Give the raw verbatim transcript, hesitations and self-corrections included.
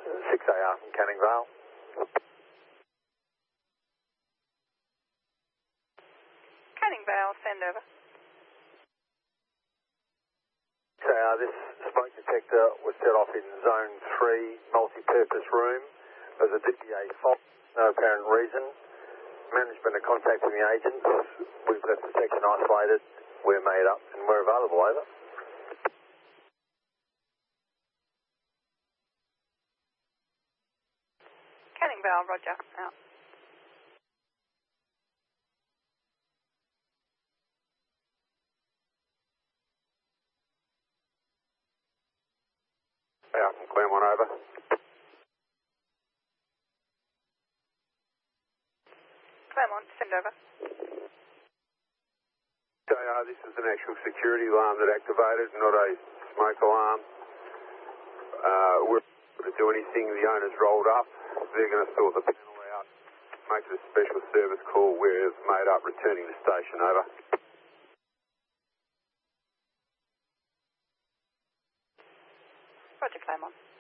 six A R from Canning Vale. Canning Vale, send over. six A R, this smoke detector was set off in zone three, multi-purpose room. There's a D P A fault, no apparent reason. Management are contacting the agents. We've left the section isolated. We're made up and we're available, over. Canning Vale, roger, out. Out from Claremont, over. Claremont, send over. J R, this is an actual security alarm that activated, not a smoke alarm. Uh, we're not going to do anything. The owner's rolled up. They're going to sort the panel out, make it a special service call. We're made up, returning to station, over. Roger, Claremont.